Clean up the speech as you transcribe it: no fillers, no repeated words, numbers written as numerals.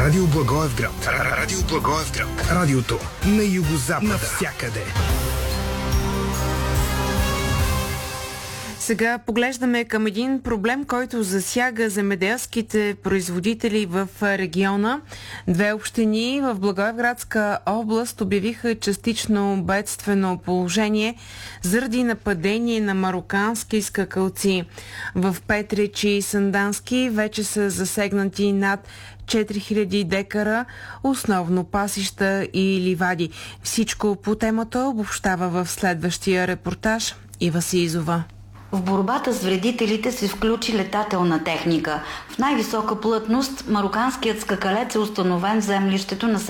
Радио Благоевград. Радио Благоевград. Радиото на югозапада. Навсякъде. Сега поглеждаме към един проблем, който засяга земеделските производители в региона. Две общини в Благоевградска област обявиха частично бедствено положение заради нападение на марокански скакалци. В Петрич и Сандански вече са засегнати над 4000 декара, основно пасища и ливади. Всичко по темата обобщава в следващия репортаж Ива Сизова. В борбата с вредителите се включи летателна техника. В най-висока плътност мароканският скакалец е установен в землището на